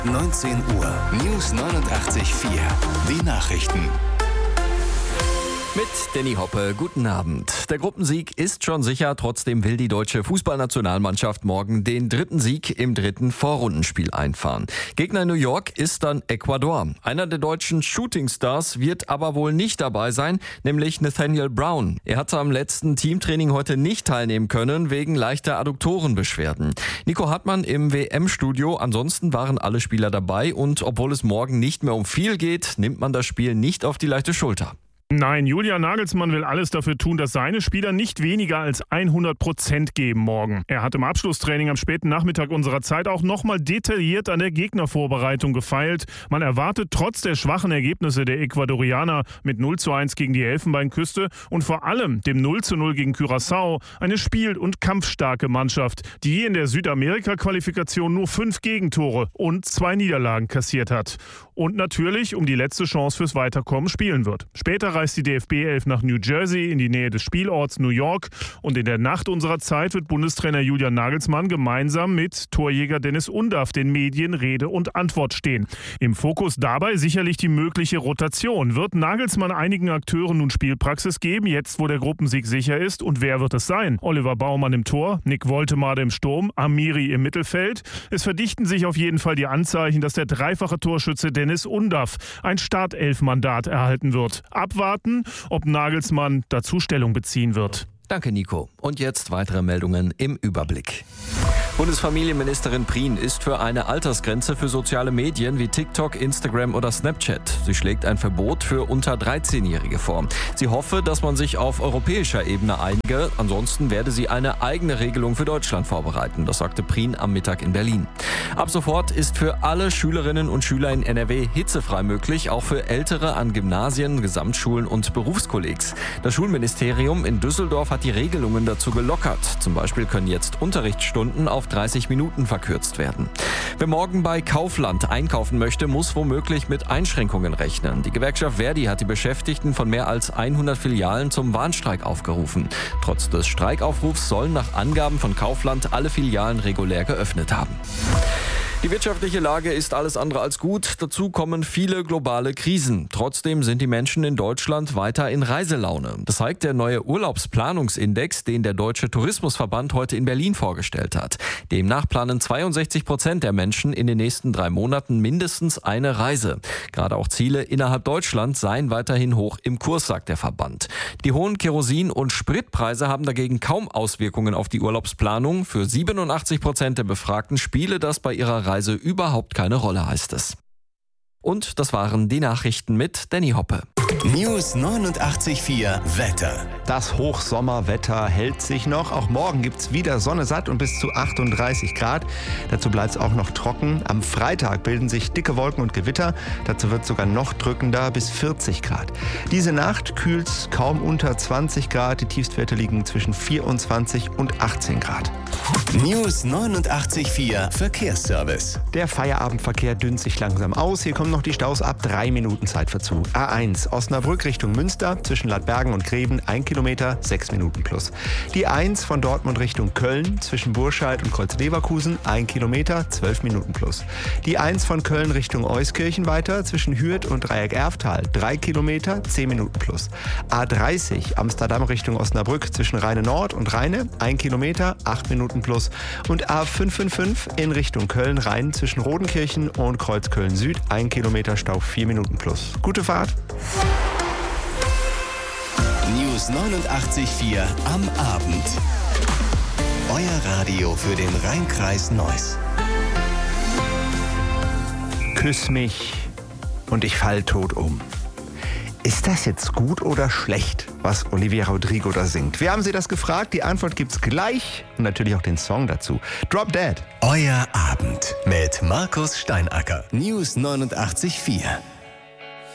19 Uhr. News 89.4. Die Nachrichten. Mit Danny Hoppe, guten Abend. Der Gruppensieg ist schon sicher, trotzdem will die deutsche Fußballnationalmannschaft morgen den dritten Sieg im dritten Vorrundenspiel einfahren. Gegner in New York ist dann Ecuador. Einer der deutschen Shootingstars wird aber wohl nicht dabei sein, nämlich Nathaniel Brown. Er hatte am letzten Teamtraining heute nicht teilnehmen können, wegen leichter Adduktorenbeschwerden. Nico Hartmann im WM-Studio, ansonsten waren alle Spieler dabei und obwohl es morgen nicht mehr um viel geht, nimmt man das Spiel nicht auf die leichte Schulter. Nein, Julian Nagelsmann will alles dafür tun, dass seine Spieler nicht weniger als 100% geben morgen. Er hat im Abschlusstraining am späten Nachmittag unserer Zeit auch nochmal detailliert an der Gegnervorbereitung gefeilt. Man erwartet trotz der schwachen Ergebnisse der Ecuadorianer mit 0:1 gegen die Elfenbeinküste und vor allem dem 0:0 gegen Curaçao eine spiel- und kampfstarke Mannschaft, die in der Südamerika-Qualifikation nur 5 Gegentore und 2 Niederlagen kassiert hat. Und natürlich um die letzte Chance fürs Weiterkommen spielen wird. Später reist die DFB-11 nach New Jersey in die Nähe des Spielorts New York und in der Nacht unserer Zeit wird Bundestrainer Julian Nagelsmann gemeinsam mit Torjäger Dennis Undaff den Medien Rede und Antwort stehen. Im Fokus dabei sicherlich die mögliche Rotation. Wird Nagelsmann einigen Akteuren nun Spielpraxis geben, jetzt wo der Gruppensieg sicher ist? Und wer wird es sein? Oliver Baumann im Tor, Nick Woltemade im Sturm, Amiri im Mittelfeld. Es verdichten sich auf jeden Fall die Anzeichen, dass der dreifache Torschütze Dennis Undaff ein Startelf-Mandat erhalten wird. Abwarten, ob Nagelsmann dazu Stellung beziehen wird. Danke, Nico. Und jetzt weitere Meldungen im Überblick. Bundesfamilienministerin Prien ist für eine Altersgrenze für soziale Medien wie TikTok, Instagram oder Snapchat. Sie schlägt ein Verbot für unter 13-Jährige vor. Sie hoffe, dass man sich auf europäischer Ebene einige. Ansonsten werde sie eine eigene Regelung für Deutschland vorbereiten. Das sagte Prien am Mittag in Berlin. Ab sofort ist für alle Schülerinnen und Schüler in NRW hitzefrei möglich, auch für Ältere an Gymnasien, Gesamtschulen und Berufskollegs. Das Schulministerium in Düsseldorf hat die Regelungen dazu gelockert. Zum Beispiel können jetzt Unterrichtsstunden auf 30 Minuten verkürzt werden. Wer morgen bei Kaufland einkaufen möchte, muss womöglich mit Einschränkungen rechnen. Die Gewerkschaft Verdi hat die Beschäftigten von mehr als 100 Filialen zum Warnstreik aufgerufen. Trotz des Streikaufrufs sollen nach Angaben von Kaufland alle Filialen regulär geöffnet haben. Die wirtschaftliche Lage ist alles andere als gut. Dazu kommen viele globale Krisen. Trotzdem sind die Menschen in Deutschland weiter in Reiselaune. Das zeigt der neue Urlaubsplanungsindex, den der Deutsche Tourismusverband heute in Berlin vorgestellt hat. Demnach planen 62% der Menschen in den nächsten 3 Monaten mindestens eine Reise. Gerade auch Ziele innerhalb Deutschlands seien weiterhin hoch im Kurs, sagt der Verband. Die hohen Kerosin- und Spritpreise haben dagegen kaum Auswirkungen auf die Urlaubsplanung. Für 87% der Befragten spiele das bei ihrer Reise überhaupt keine Rolle, heißt es. Und das waren die Nachrichten mit Danny Hoppe. News 89.4 Wetter. Das Hochsommerwetter hält sich noch. Auch morgen gibt es wieder Sonne satt und bis zu 38 Grad. Dazu bleibt es auch noch trocken. Am Freitag bilden sich dicke Wolken und Gewitter. Dazu wird es sogar noch drückender, bis 40 Grad. Diese Nacht kühlt es kaum unter 20 Grad. Die Tiefstwerte liegen zwischen 24 und 18 Grad. News 89.4 Verkehrsservice. Der Feierabendverkehr dünnt sich langsam aus. Hier kommen noch die Staus ab 3 Minuten Zeitverzug. A1 Osnabrück Richtung Münster zwischen Ladbergen und Greven 1 Kilometer, 6 Minuten plus. Die 1 von Dortmund Richtung Köln zwischen Burscheid und Kreuz-Leverkusen 1 Kilometer, 12 Minuten plus. Die 1 von Köln Richtung Euskirchen weiter zwischen Hürth und Dreieck-Erftal 3 Kilometer, 10 Minuten plus. A30 Amsterdam Richtung Osnabrück zwischen Rheine Nord und Rheine 1 Kilometer, 8 Minuten plus. Und A555 in Richtung Köln-Rhein zwischen Rodenkirchen und Kreuzköln Süd 1 Kilometer Stau, 4 Minuten plus. Gute Fahrt! News 89.4 am Abend. Euer Radio für den Rhein-Kreis Neuss. Küss mich und ich fall tot um. Ist das jetzt gut oder schlecht, was Olivia Rodrigo da singt? Wir haben sie das gefragt, die Antwort gibt's gleich und natürlich auch den Song dazu. Drop Dead. Euer Abend mit Markus Steinacker. News 89.4.